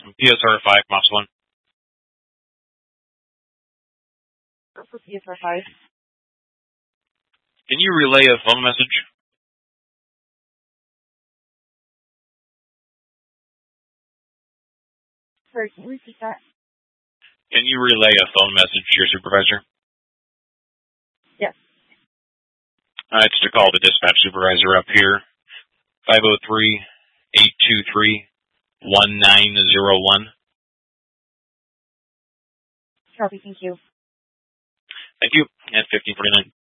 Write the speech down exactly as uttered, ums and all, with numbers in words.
P S R five, Mops one. For P S R five. Can you relay a phone message? Sorry, can you repeat that? Can you relay a phone message to your supervisor? Yes. Uh, it's to call the dispatch supervisor up here. five oh three, eight two three, one nine zero one. Copy, thank you. Thank you. At fifteen forty-nine.